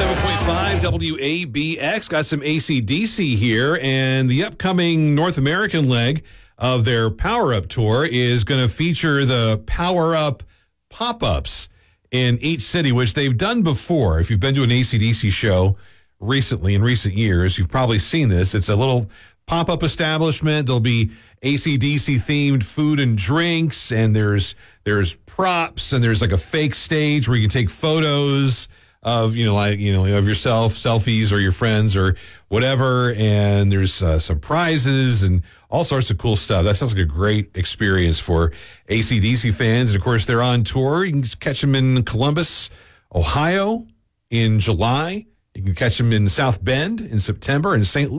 107.5 WABX. Got some AC/DC here, and the upcoming North American leg of their Power Up Tour is going to feature the Power Up pop-ups in each city, which they've done before. If you've been to an AC/DC show recently, in recent years, you've probably seen this. It's a little pop-up establishment. There'll be AC/DC themed food and drinks, and there's props, and there's like a fake stage where you can take photos of of yourself, selfies, or your friends, or whatever. And there's some prizes and all sorts of cool stuff. That sounds like a great experience for AC/DC fans. And of course, they're on tour. You can just catch them in Columbus, Ohio in July. You can catch them in South Bend in September, and St.